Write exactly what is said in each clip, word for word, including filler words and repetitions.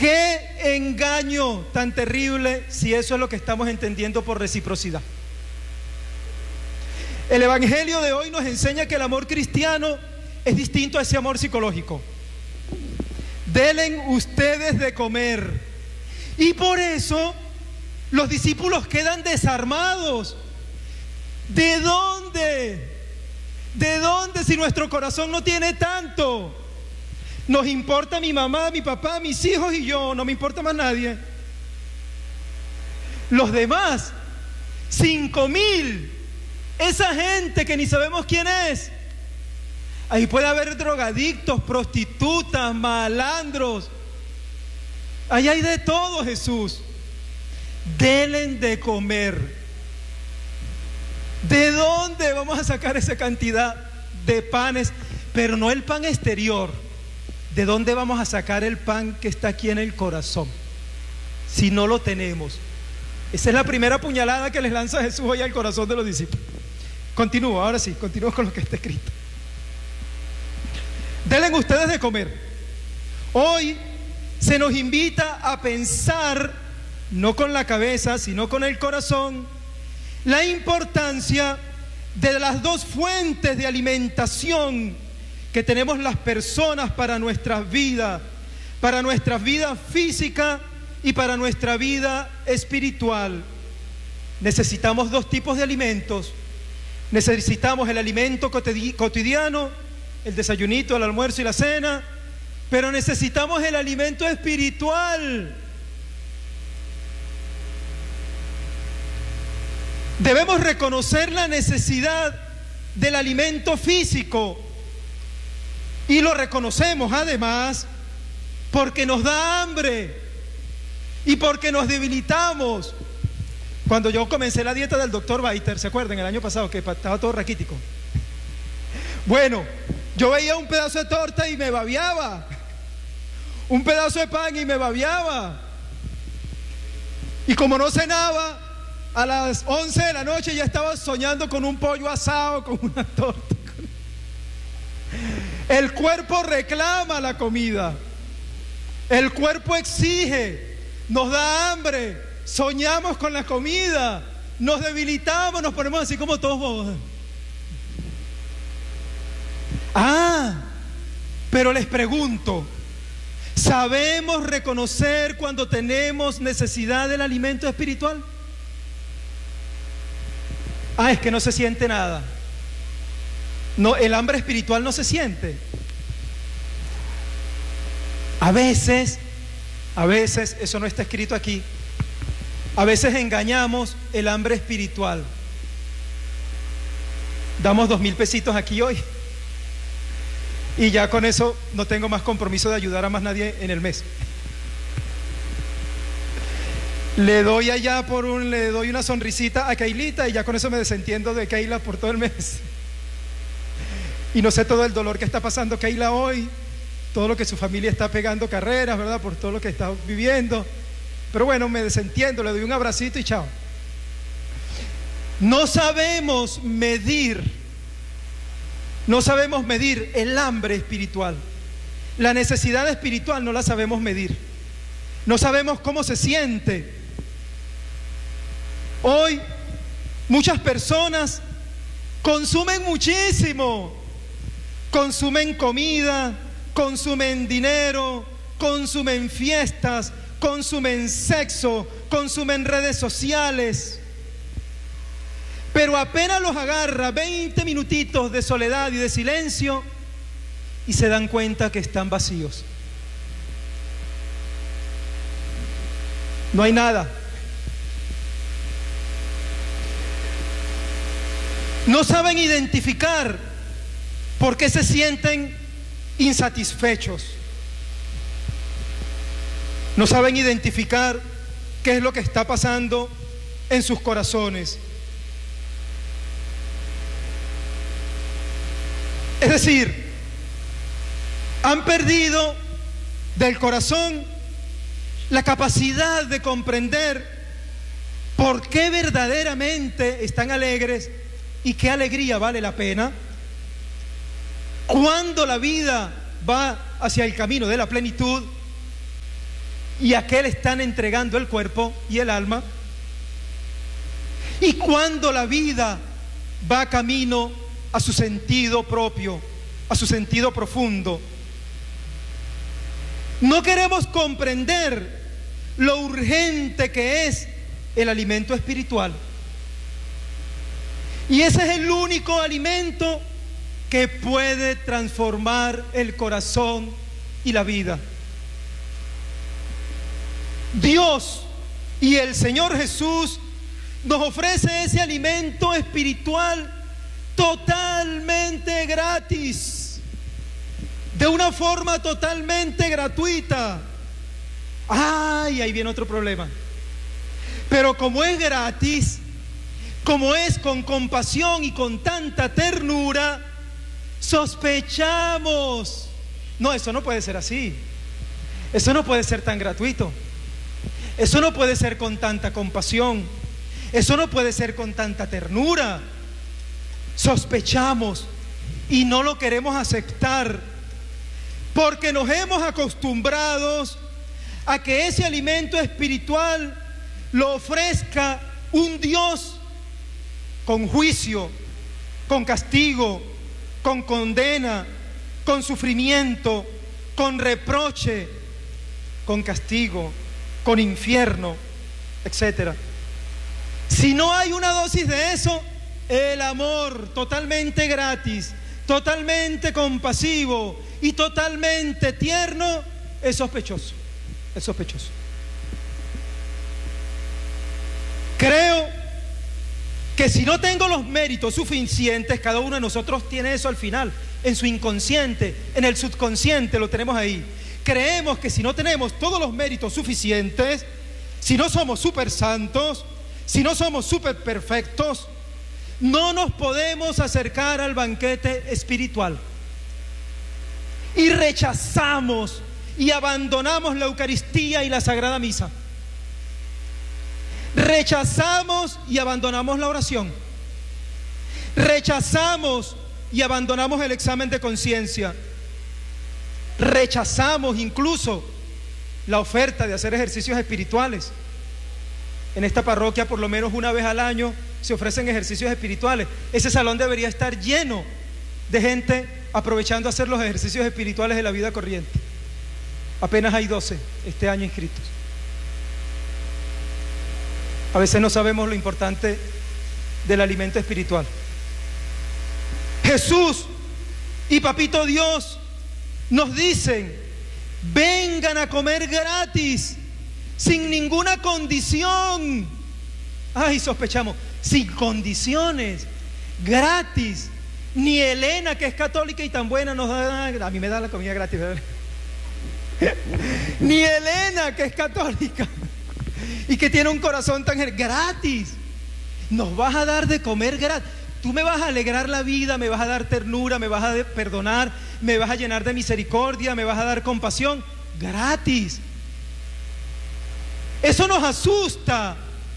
Qué engaño tan terrible si eso es lo que estamos entendiendo por reciprocidad. El evangelio de hoy nos enseña que el amor cristiano es distinto a ese amor psicológico. Denle ustedes de comer. Y por eso los discípulos quedan desarmados. ¿De dónde? ¿De dónde si nuestro corazón no tiene tanto? Nos importa mi mamá, mi papá, mis hijos y yo, no me importa más nadie. Los demás, cinco mil, esa gente que ni sabemos quién es. Ahí puede haber drogadictos, prostitutas, malandros. Ahí hay de todo, Jesús. Denle de comer. ¿De dónde vamos a sacar esa cantidad de panes? Pero no el pan exterior. ¿De dónde vamos a sacar el pan que está aquí en el corazón? Si no lo tenemos. Esa es la primera puñalada que les lanza Jesús hoy al corazón de los discípulos. Continúo, ahora sí, continúo con lo que está escrito. Denle ustedes de comer. Hoy se nos invita a pensar, no con la cabeza, sino con el corazón, la importancia de las dos fuentes de alimentación que tenemos las personas para nuestras vidas, para nuestra vida física y para nuestra vida espiritual. Necesitamos dos tipos de alimentos. Necesitamos el alimento cotidiano, el desayunito, el almuerzo y la cena, pero necesitamos el alimento espiritual. Debemos reconocer la necesidad del alimento físico y lo reconocemos además porque nos da hambre y porque nos debilitamos. Cuando yo comencé la dieta del doctor Baiter, ¿se acuerdan? El año pasado que estaba todo raquítico. Bueno, yo veía un pedazo de torta y me babiaba, un pedazo de pan y me babiaba, y como no cenaba, a las once de la noche ya estaba soñando con un pollo asado, con una torta. El cuerpo reclama la comida, el cuerpo exige, nos da hambre, soñamos con la comida, nos debilitamos, nos ponemos así como todos bobos. Ah, pero les pregunto, ¿sabemos reconocer cuando tenemos necesidad del alimento espiritual? Ah, es que no se siente nada. No, el hambre espiritual no se siente. A veces, a veces, eso no está escrito aquí, a veces engañamos el hambre espiritual. Damos dos mil pesitos aquí hoy y ya con eso no tengo más compromiso de ayudar a más nadie en el mes. Le doy allá por un, le doy una sonrisita a Keilita y ya con eso me desentiendo de Keila por todo el mes. Y no sé todo el dolor que está pasando Keila hoy, todo lo que su familia está pegando carreras, ¿verdad? Por todo lo que está viviendo. Pero bueno, me desentiendo, le doy un abracito y chao. No sabemos medir, no sabemos medir el hambre espiritual. La necesidad espiritual no la sabemos medir. No sabemos cómo se siente. Hoy muchas personas consumen muchísimo. Consumen comida, consumen dinero, consumen fiestas, consumen sexo, consumen redes sociales. Pero apenas los agarra veinte minutitos de soledad y de silencio y se dan cuenta que están vacíos. No hay nada. No saben identificar por qué se sienten insatisfechos. No saben identificar qué es lo que está pasando en sus corazones. Es decir, han perdido del corazón la capacidad de comprender por qué verdaderamente están alegres y qué alegría vale la pena. Cuando la vida va hacia el camino de la plenitud y a qué le están entregando el cuerpo y el alma. Y cuando la vida va camino a su sentido propio, a su sentido profundo, no queremos comprender lo urgente que es el alimento espiritual. Y ese es el único alimento que puede transformar el corazón y la vida. Dios y el Señor Jesús nos ofrece ese alimento espiritual totalmente gratis, de una forma totalmente gratuita. Ay, ahí viene otro problema. Pero como es gratis, como es con compasión y con tanta ternura, sospechamos. No, eso no puede ser así. Eso no puede ser tan gratuito. Eso no puede ser con tanta compasión. Eso no puede ser con tanta ternura. Sospechamos y no lo queremos aceptar, porque nos hemos acostumbrado a que ese alimento espiritual lo ofrezca un Dios con juicio, con castigo, con condena, con sufrimiento, con reproche, con castigo, con infierno, etcétera. Si no hay una dosis de eso, el amor totalmente gratis, totalmente compasivo y totalmente tierno es sospechoso, es sospechoso. Creo que si no tengo los méritos suficientes, cada uno de nosotros tiene eso al final, en su inconsciente, en el subconsciente lo tenemos ahí. Creemos que si no tenemos todos los méritos suficientes, si no somos súper santos, si no somos súper perfectos, no nos podemos acercar al banquete espiritual. Y rechazamos y abandonamos la Eucaristía y la Sagrada Misa. Rechazamos y abandonamos la oración. Rechazamos y abandonamos el examen de conciencia. Rechazamos incluso la oferta de hacer ejercicios espirituales. En esta parroquia, por lo menos una vez al año, se ofrecen ejercicios espirituales. Ese salón debería estar lleno de gente aprovechando a hacer los ejercicios espirituales de la vida corriente. Apenas hay doce este año inscritos. A veces no sabemos lo importante del alimento espiritual. Jesús y Papito Dios nos dicen: vengan a comer gratis, sin ninguna condición. Ay, sospechamos, sin condiciones, gratis. Ni Elena, que es católica y tan buena, nos da, a mí me da la comida gratis, ¿verdad? Ni Elena, que es católica y que tiene un corazón tan gratis, nos vas a dar de comer gratis. Tú me vas a alegrar la vida, me vas a dar ternura, me vas a perdonar, me vas a llenar de misericordia, me vas a dar compasión, gratis. Eso nos asusta.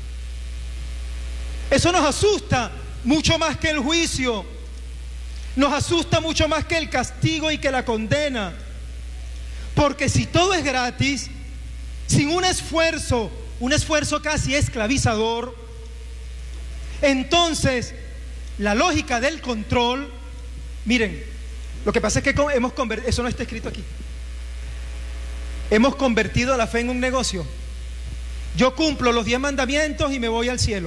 Eso nos asusta mucho más que el juicio. Nos asusta mucho más que el castigo y que la condena. Porque si todo es gratis, sin un esfuerzo, un esfuerzo casi esclavizador, entonces la lógica del control, miren, lo que pasa es que hemos convertido, eso no está escrito aquí, hemos convertido la fe en un negocio. Yo cumplo los diez mandamientos y me voy al cielo.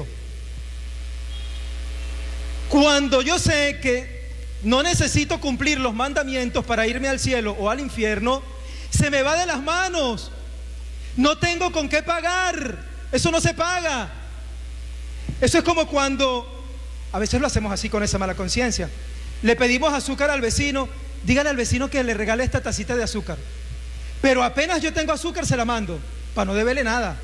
Cuando yo sé que no necesito cumplir los mandamientos para irme al cielo o al infierno, se me va de las manos. No tengo con qué pagar. Eso no se paga. Eso es como cuando, a veces lo hacemos así con esa mala conciencia, le pedimos azúcar al vecino. Dígale al vecino que le regale esta tacita de azúcar, pero apenas yo tengo azúcar se la mando, para no deberle nada.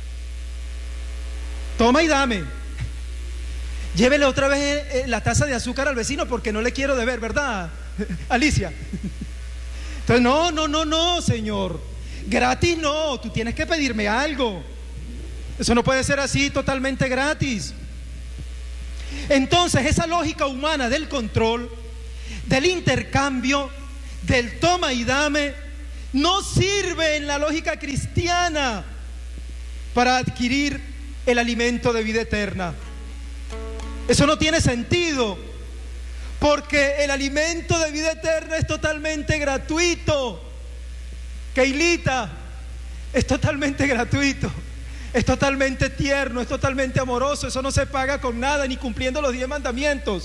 Toma y dame. Llévele otra vez la taza de azúcar al vecino porque no le quiero deber, ¿verdad, Alicia? Entonces, no, no, no, no, señor. Gratis no, tú tienes que pedirme algo. Eso no puede ser así totalmente gratis. Entonces, esa lógica humana del control, del intercambio, del toma y dame, no sirve en la lógica cristiana para adquirir el alimento de vida eterna. Eso no tiene sentido, porque el alimento de vida eterna es totalmente gratuito. Keilita, es totalmente gratuito, es totalmente tierno, es totalmente amoroso. Eso no se paga con nada, ni cumpliendo los diez mandamientos.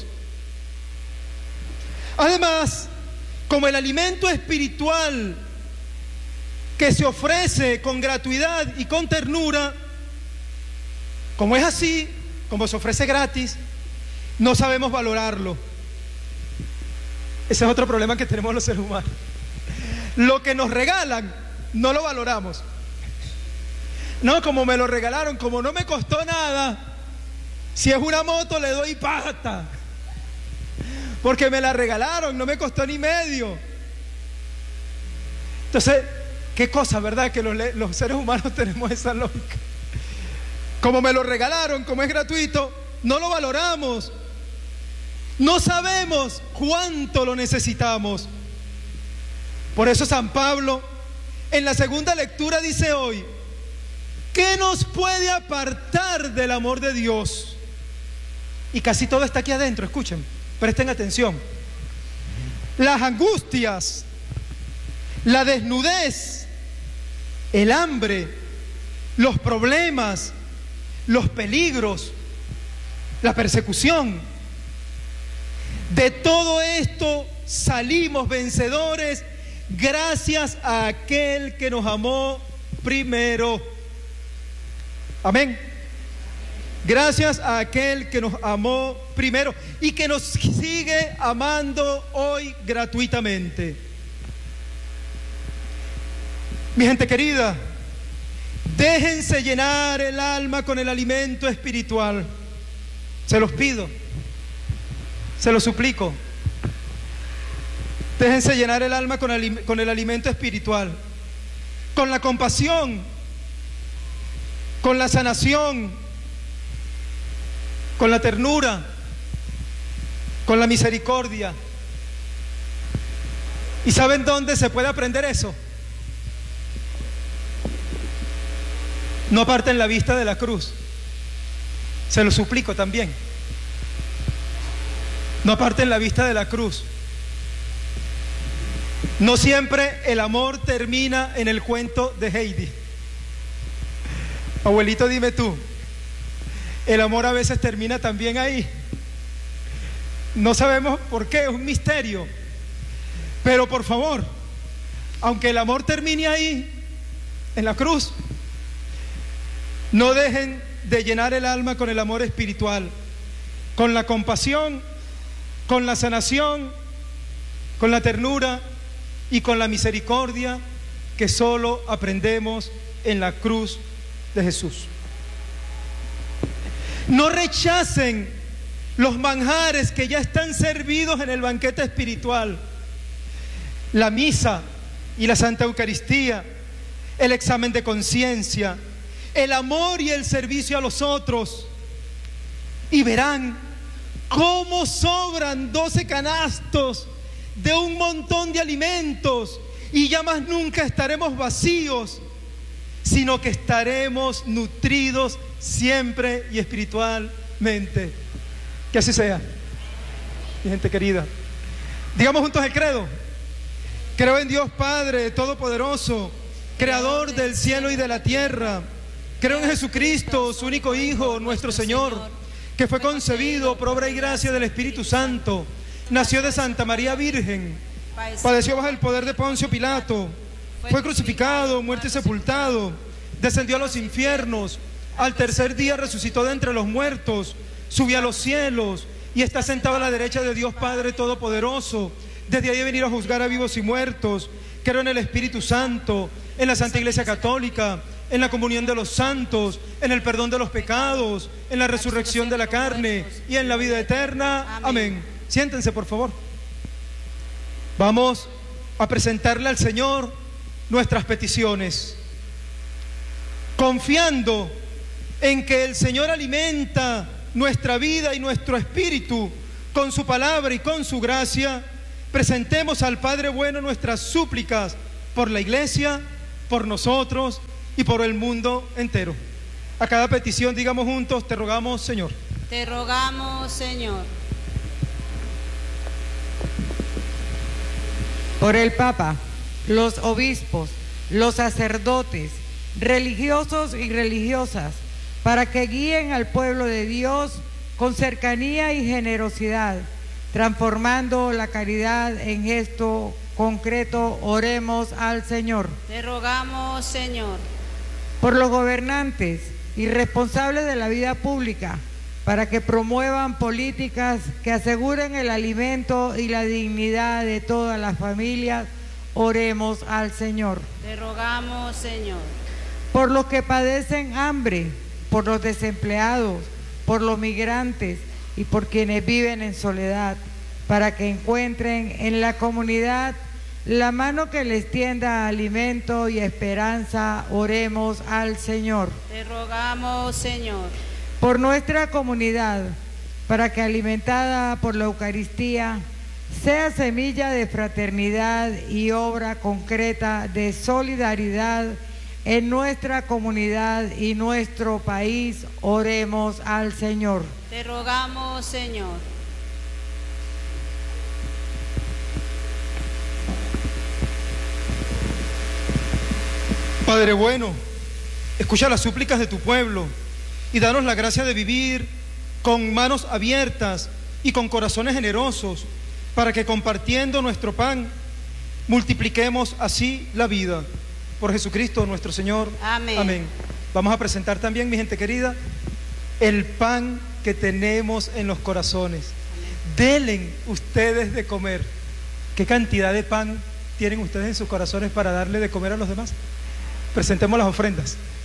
Además, como el alimento espiritual que se ofrece con gratuidad y con ternura, como es así, como se ofrece gratis, no sabemos valorarlo. Ese es otro problema que tenemos los seres humanos. Lo que nos regalan, no lo valoramos. No, como me lo regalaron, como no me costó nada, si es una moto le doy pata, porque me la regalaron, no me costó ni medio. Entonces, qué cosa, ¿verdad? Que los, los seres humanos tenemos esa lógica. Como me lo regalaron, como es gratuito, no lo valoramos. No sabemos cuánto lo necesitamos. Por eso San Pablo, en la segunda lectura, dice hoy: ¿qué nos puede apartar del amor de Dios? Y casi todo está aquí adentro, escuchen, presten atención. Las angustias, la desnudez, el hambre, los problemas, los peligros, la persecución. De todo esto salimos vencedores gracias a aquel que nos amó primero. Amén. Gracias a aquel que nos amó primero y que nos sigue amando hoy gratuitamente. Mi gente querida, déjense llenar el alma con el alimento espiritual. Se los pido, se los suplico. Déjense llenar el alma con el, con el alimento espiritual, con la compasión, con la sanación, con la ternura, con la misericordia. ¿Y saben dónde se puede aprender eso? No aparten la vista de la cruz. Se lo suplico también. No aparten la vista de la cruz. No siempre el amor termina en el cuento de Heidi. Abuelito, dime tú, el amor a veces termina también ahí. No sabemos por qué, es un misterio. Pero por favor, aunque el amor termine ahí, en la cruz, no dejen de llenar el alma con el amor espiritual, con la compasión, con la sanación, con la ternura y con la misericordia que solo aprendemos en la cruz de Jesús. No rechacen los manjares que ya están servidos en el banquete espiritual: la misa y la Santa Eucaristía, el examen de conciencia, el amor y el servicio a los otros, y verán cómo sobran doce canastos de un montón de alimentos, y ya más nunca estaremos vacíos, sino que estaremos nutridos siempre y espiritualmente. Que así sea. Mi gente querida, digamos juntos el credo. Creo en Dios Padre Todopoderoso, Creador del cielo y de la tierra. Creo en Jesucristo, su único Hijo, nuestro Señor, que fue concebido por obra y gracia del Espíritu Santo, nació de Santa María Virgen, padeció bajo el poder de Poncio Pilato, fue crucificado, muerto y sepultado, descendió a los infiernos, al tercer día resucitó de entre los muertos, subió a los cielos y está sentado a la derecha de Dios Padre Todopoderoso. Desde ahí venir a juzgar a vivos y muertos. Creo en el Espíritu Santo, en la Santa Iglesia Católica, en la comunión de los santos, en el perdón de los pecados, en la resurrección de la carne y en la vida eterna. Amén. Siéntense, por favor. Vamos a presentarle al Señor nuestras peticiones, confiando en que el Señor alimenta nuestra vida y nuestro espíritu con su palabra y con su gracia. Presentemos al Padre bueno nuestras súplicas por la iglesia, por nosotros y por el mundo entero. A cada petición digamos juntos, te rogamos, Señor. Te rogamos, Señor. Por el Papa, los obispos, los sacerdotes, religiosos y religiosas, para que guíen al pueblo de Dios con cercanía y generosidad, transformando la caridad en gesto concreto, oremos al Señor. Te rogamos, Señor. Por los gobernantes y responsables de la vida pública, para que promuevan políticas que aseguren el alimento y la dignidad de todas las familias, oremos al Señor. Te rogamos, Señor. Por los que padecen hambre, por los desempleados, por los migrantes y por quienes viven en soledad, para que encuentren en la comunidad la mano que les tienda alimento y esperanza, oremos al Señor. Te rogamos, Señor. Por nuestra comunidad, para que alimentada por la Eucaristía, sea semilla de fraternidad y obra concreta de solidaridad en nuestra comunidad y nuestro país, oremos al Señor. Te rogamos, Señor. Padre bueno, escucha las súplicas de tu pueblo y danos la gracia de vivir con manos abiertas y con corazones generosos, para que compartiendo nuestro pan, multipliquemos así la vida. Por Jesucristo nuestro Señor. Amén. Amén. Vamos a presentar también, mi gente querida, el pan que tenemos en los corazones. Denle ustedes de comer. ¿Qué cantidad de pan tienen ustedes en sus corazones para darle de comer a los demás? Presentemos las ofrendas.